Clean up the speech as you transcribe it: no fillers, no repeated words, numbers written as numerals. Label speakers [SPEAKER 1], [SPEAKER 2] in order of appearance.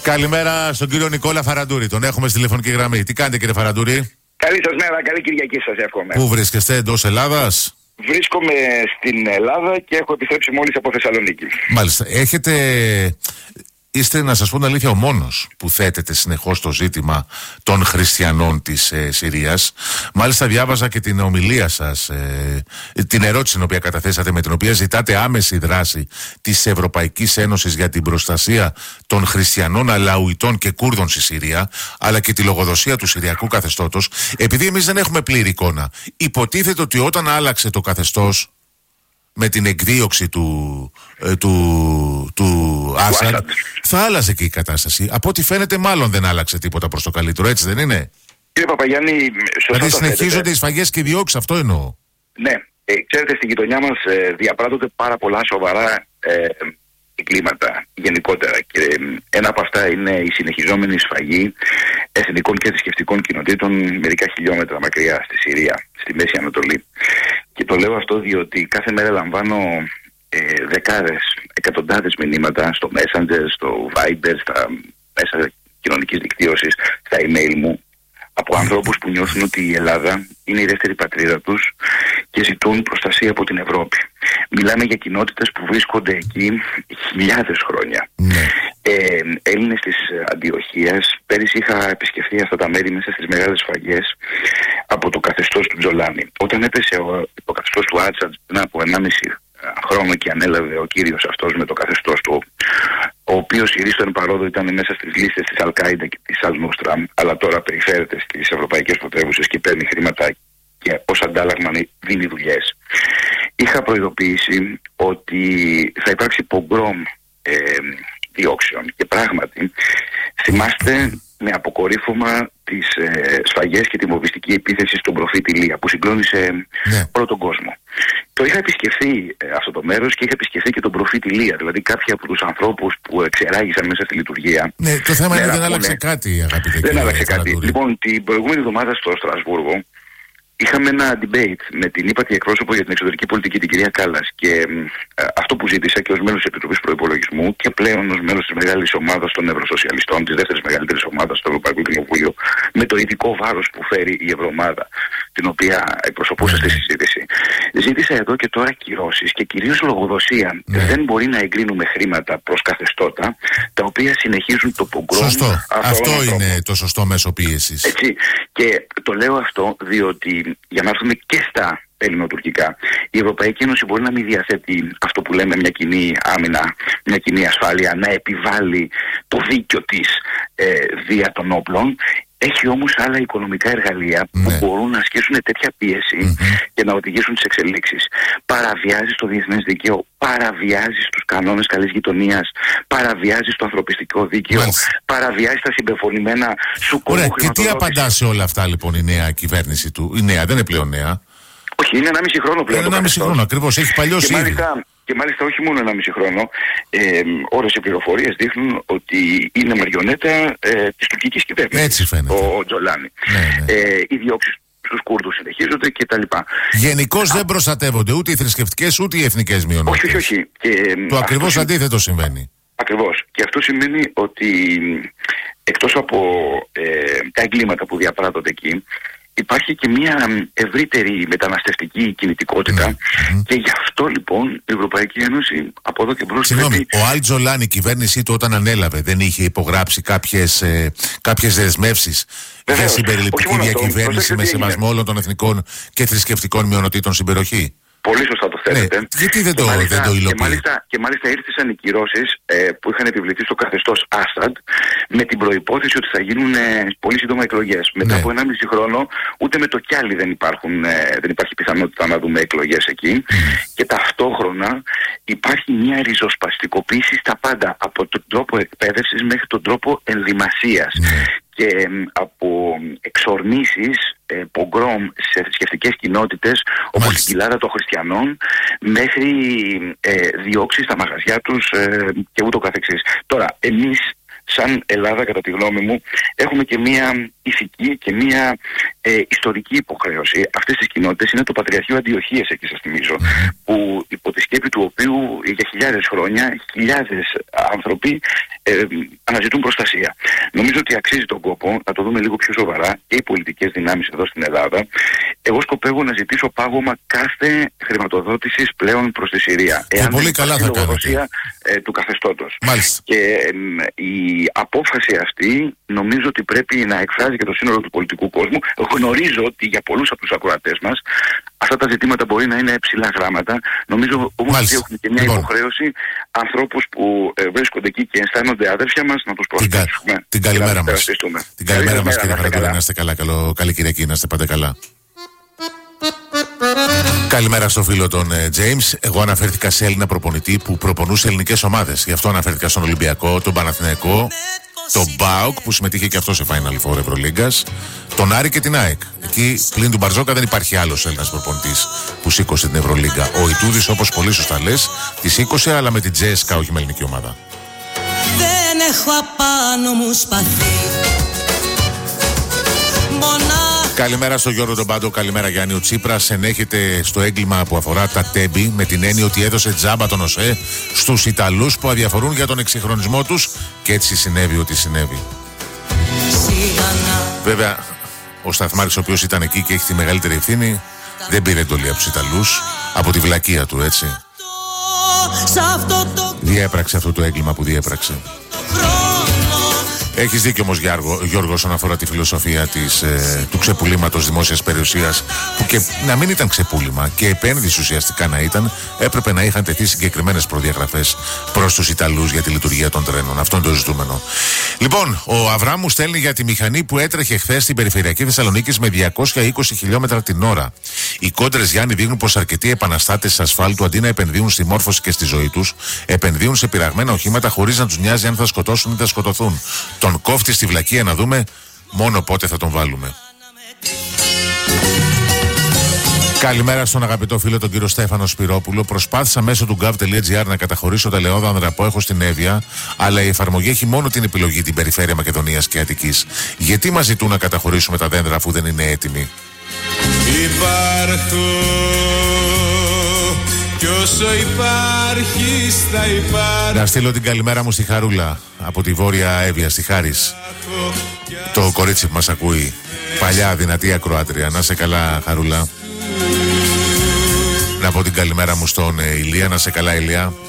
[SPEAKER 1] Καλημέρα στον κύριο Νικόλα Φαραντούρη. Τον έχουμε στη τηλεφωνική γραμμή. Τι κάνετε, κύριε Φαραντούρη?
[SPEAKER 2] Καλή σας μέρα, καλή Κυριακή σας εύχομαι.
[SPEAKER 1] Πού βρίσκεστε, εντός Ελλάδας?
[SPEAKER 2] Βρίσκομαι στην Ελλάδα και έχω επιστρέψει μόλις από Θεσσαλονίκη.
[SPEAKER 1] Μάλιστα. Είστε, να σας πω την αλήθεια, ο μόνος που θέτεται συνεχώς το ζήτημα των χριστιανών της Συρίας. Μάλιστα διάβαζα και την ομιλία σας, την ερώτηση την οποία καταθέσατε, με την οποία ζητάτε άμεση δράση της Ευρωπαϊκής Ένωσης για την προστασία των χριστιανών Αλαουιτών και Κούρδων στη Συρία, αλλά και τη λογοδοσία του Συριακού καθεστώτος. Επειδή εμείς δεν έχουμε πλήρη εικόνα, υποτίθεται ότι όταν άλλαξε το καθεστώς με την εκδίωξη του Άσαντ, θα άλλαζε και η κατάσταση. Από ό,τι φαίνεται, μάλλον δεν άλλαξε τίποτα προς το καλύτερο, έτσι δεν είναι?
[SPEAKER 2] Κύριε Παπαγιάννη,
[SPEAKER 1] δηλαδή συνεχίζονται οι σφαγές και οι διώξεις, αυτό εννοώ.
[SPEAKER 2] Ναι, ξέρετε, στην γειτονιά μας διαπράττονται πάρα πολλά σοβαρά εγκλήματα γενικότερα, και ένα από αυτά είναι η συνεχιζόμενη σφαγή εθνικών και θρησκευτικών κοινοτήτων μερικά χιλιόμετρα μακριά στη Συρία, στη Μέση Ανατολή. Και το λέω αυτό διότι κάθε μέρα λαμβάνω δεκάδες, εκατοντάδες μηνύματα στο Messenger, στο Viber, στα μέσα κοινωνικής δικτύωσης, στα email μου, από ανθρώπους που νιώθουν ότι η Ελλάδα είναι η δεύτερη πατρίδα τους και ζητούν προστασία από την Ευρώπη. Μιλάμε για κοινότητες που βρίσκονται εκεί χιλιάδες χρόνια. Έλληνες της Αντιοχίας. Πέρυσι είχα επισκεφθεί αυτά τα μέρη μέσα στις μεγάλες σφαγές από το καθεστώς του Τζολάνη. Όταν έπεσε το καθεστώς του Άτσαντ πριν από 1,5 χρόνο και ανέλαβε ο κύριος αυτός με το καθεστώς του, ο οποίος ηρίστον παρόδο ήταν μέσα στις λίστες της Αλ-Κάιντα και της Αλ-Νούστρα, αλλά τώρα περιφέρεται στις ευρωπαϊκές πρωτεύουσες και παίρνει χρήματα και ως αντάλλαγμα δίνει δουλειές. Είχα προειδοποιήσει ότι θα υπάρξει πογκρόμ διώξεων και πράγματι θυμάστε με αποκορύφωμα τις σφαγές και τη βομβιστική επίθεση στον προφήτη Ηλία που συγκλώνησε όλο τον κόσμο. Το είχα επισκεφθεί αυτό το μέρος και είχα επισκεφθεί και τον προφήτη Ηλία, δηλαδή κάποιοι από τους ανθρώπους που εξεράγησαν μέσα στη λειτουργία.
[SPEAKER 1] Ναι, το θέμα είναι δεν άλλαξε κάτι, αγαπητέ κύριε.
[SPEAKER 2] Δεν άλλαξε κάτι. Λοιπόν, την προηγούμενη εβδομάδα στο Στρασβούργο είχαμε ένα debate με την ύπατη εκπρόσωπο για την εξωτερική πολιτική, την κυρία Κάλλας, και αυτό που ζήτησα και ως μέλος της Επιτροπής Προϋπολογισμού και πλέον ως μέλος της μεγάλης ομάδας των Ευρωσοσιαλιστών, της δεύτερης μεγαλύτερης ομάδας στο Ευρωπαϊκό Κοινοβούλιο, με το ειδικό βάρος που φέρει η Ευρωομάδα, την οποία εκπροσωπούσα στη συζήτηση. Ζήτησα εδώ και τώρα κυρώσεις και κυρίως λογοδοσία. Δεν μπορεί να εγκρίνουμε χρήματα προς καθεστώτα τα οποία συνεχίζουν το πογκρόμ.
[SPEAKER 1] Σωστό. Αυτό είναι το σωστό μέσο πίεσης.
[SPEAKER 2] Έτσι. Και το λέω αυτό διότι, για να έρθουμε και στα ελληνοτουρκικά, η Ευρωπαϊκή Ένωση μπορεί να μην διαθέτει αυτό που λέμε μια κοινή άμυνα, μια κοινή ασφάλεια, να επιβάλλει το δίκιο της δια των όπλων. Έχει όμως άλλα οικονομικά εργαλεία που μπορούν να ασκήσουν τέτοια πίεση και να οδηγήσουν τις εξελίξεις. Παραβιάζει το διεθνές δίκαιο, παραβιάζει τους κανόνες καλής γειτονίας, παραβιάζει το ανθρωπιστικό δίκαιο, παραβιάζει τα συμπεφωνημένα σου κόμμα.
[SPEAKER 1] Ωραία, και τι απαντά σε όλα αυτά λοιπόν η νέα κυβέρνηση του? Η νέα, δεν είναι πλέον νέα.
[SPEAKER 2] Όχι, είναι 1,5 χρόνο πλέον.
[SPEAKER 1] Είναι 1,5 χρόνο ακριβώς, έχει παλιώσει ήδη.
[SPEAKER 2] Και μάλιστα όχι μόνο 1,5 χρόνο, όλες οι πληροφορίες δείχνουν ότι είναι μαριονέτα της τουρκικής κυβέρνησης.
[SPEAKER 1] Έτσι φαίνεται.
[SPEAKER 2] Ο Τζολάνη. Οι διώξεις στους Κούρδους συνεχίζονται κτλ.
[SPEAKER 1] Γενικώς δεν προστατεύονται ούτε οι θρησκευτικές ούτε οι εθνικές μειονότητες.
[SPEAKER 2] Όχι.
[SPEAKER 1] Το ακριβώς αντίθετο συμβαίνει.
[SPEAKER 2] Ακριβώς. Και αυτό σημαίνει ότι εκτός από τα εγκλήματα που διαπράττονται εκεί, υπάρχει και μια ευρύτερη μεταναστευτική κινητικότητα και γι' αυτό λοιπόν η Ευρωπαϊκή Ένωση από εδώ και μπρος...
[SPEAKER 1] Συγγνώμη, ο Αλ Τζολάνη, η κυβέρνησή του όταν ανέλαβε, δεν είχε υπογράψει κάποιες δεσμεύσεις για συμπεριληπτική διακυβέρνηση με σεβασμό όλων των εθνικών και θρησκευτικών μειονοτήτων στην περιοχή?
[SPEAKER 2] Πολύ σωστά το θέλετε.
[SPEAKER 1] Γιατί δεν το υλοποιεί?
[SPEAKER 2] Και μάλιστα ήρθαν οι κυρώσεις που είχαν επιβληθεί στο καθεστώς Άσαντ με την προϋπόθεση ότι θα γίνουν πολύ σύντομα εκλογές. Μετά από 1,5 χρόνο ούτε με το κιάλι δεν υπάρχει πιθανότητα να δούμε εκλογές εκεί. Και ταυτόχρονα υπάρχει μια ριζοσπαστικοποίηση στα πάντα, από τον τρόπο εκπαίδευσης μέχρι τον τρόπο ενδυμασίας. Και από εξορμήσεις, πογκρόμ σε θρησκευτικές κοινότητες όπως η κοιλάδα των χριστιανών, μέχρι διώξεις στα μαγαζιά τους και ούτω καθεξής. Τώρα, εμείς σαν Ελλάδα, κατά τη γνώμη μου, έχουμε και μία ηθική και μία ιστορική υποχρέωση. Αυτές τις κοινότητες είναι το Πατριαρχείο Αντιοχίας, εκεί σας θυμίζω, που υπό τη σκέπη του οποίου για χιλιάδες χρόνια χιλιάδες άνθρωποι αναζητούν προστασία. Νομίζω ότι αξίζει τον κόπο να το δούμε λίγο πιο σοβαρά και οι πολιτικές δυνάμεις εδώ στην Ελλάδα. Εγώ σκοπεύω να ζητήσω πάγωμα κάθε χρηματοδότησης πλέον προς τη Συρία.
[SPEAKER 1] Και πολύ καλά θα κάνετε.
[SPEAKER 2] Του καθεστώτος.
[SPEAKER 1] Μάλιστα.
[SPEAKER 2] Και η απόφαση αυτή νομίζω ότι πρέπει να εκφράζει και το σύνολο του πολιτικού κόσμου. Γνωρίζω ότι για πολλούς από τους ακροατές μας αυτά τα ζητήματα μπορεί να είναι ψηλά γράμματα. Νομίζω όμως ότι έχουμε και μια υποχρέωση ανθρώπους που βρίσκονται εκεί και αισθάνονται αδέρφια μας να τους προσθέσουμε.
[SPEAKER 1] Την καλημέρα μας. Την καλημέρα μας, κύριε Χαραντούρη. Να είστε καλά. Καλή Κυριακή, να είστε πάντα καλά. Καλημέρα στο φίλο τον James. Εγώ αναφέρθηκα σε Έλληνα προπονητή που προπονούσε ελληνικές ομάδες. Γι' αυτό αναφέρθηκα στον Ολυμπιακό, τον Παναθηναϊκό, τον ΠΑΟΚ που συμμετείχε και αυτό σε Final Four Ευρωλίγκας, τον Άρη και την ΑΕΚ. Εκεί πλην του Μπαρζόκα δεν υπάρχει άλλος Έλληνας προπονητής που σήκωσε την Ευρωλίγκα. Ο Ιτούδης, όπως πολύ σωστά λες, τη σήκωσε, αλλά με την Τζέσκα, όχι με ελληνική ομάδα.
[SPEAKER 3] Δεν έχω απάνω μου σπαθί.
[SPEAKER 1] Καλημέρα στο Γιώργο τον Πάντο, καλημέρα Γιάννη. Ο Τσίπρας ενέχεται στο έγκλημα που αφορά τα τέμπη με την έννοια ότι έδωσε τζάμπα τον ΟΣΕ στους Ιταλούς που αδιαφορούν για τον εξυγχρονισμό τους και έτσι συνέβη ό,τι συνέβη. Βέβαια, ο Σταθμάρης, ο οποίος ήταν εκεί και έχει τη μεγαλύτερη ευθύνη, δεν πήρε εντολή από τους Ιταλούς, από τη βλακεία του, έτσι. Διέπραξε αυτό το έγκλημα που διέπραξε. Έχεις δίκιο όμως, Γιώργο, όσον αφορά τη φιλοσοφία του ξεπουλήματος δημόσιας περιουσίας, που και να μην ήταν ξεπούλημα και επένδυση ουσιαστικά να ήταν, έπρεπε να είχαν τεθεί συγκεκριμένες προδιαγραφές προς τους Ιταλούς για τη λειτουργία των τρένων. Αυτό είναι το ζητούμενο. Λοιπόν, ο Αβράμου στέλνει για τη μηχανή που έτρεχε χθες στην περιφερειακή Θεσσαλονίκης με 220 χιλιόμετρα την ώρα. Οι κόντρες, Γιάννη, δείχνουν πως αρκετοί επαναστάτες ασφάλτου αντί να επενδύουν στη μόρφωση και στη ζωή τους, επενδύουν σε πειραγμένα οχήματα χωρίς να τους νοιάζει αν θα σκοτώσουν ή θα σκοτωθούν. Τον κόφτη στη βλακεία να δούμε μόνο πότε θα τον βάλουμε. Καλημέρα στον αγαπητό φίλο τον κύριο Στέφανο Σπυρόπουλο. Προσπάθησα μέσω του gov.gr να καταχωρήσω τα λεόδανδρα που έχω στην Εύβοια, αλλά η εφαρμογή έχει μόνο την επιλογή την περιφέρεια Μακεδονίας και Αττικής. Γιατί μας ζητούν να καταχωρήσουμε τα δέντρα αφού δεν είναι έτοιμοι?
[SPEAKER 4] Υπάρχω κι όσο υπάρχεις θα υπάρχω.
[SPEAKER 1] Να στείλω την καλημέρα μου στη Χαρούλα από τη Βόρεια Εύβοια, στη Χάρις, το κορίτσι που μας ακούει, παλιά δυνατή ακροάτρια. Να σε καλά, Χαρούλα. Να πω την καλημέρα μου στον Ηλία. Να σε καλά, Ηλία.